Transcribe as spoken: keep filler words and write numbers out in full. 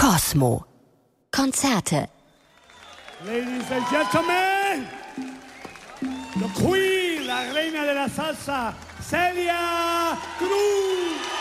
Cosmo. Konzerte. Ladies and gentlemen, the queen, la reina de la salsa, Celia Cruz.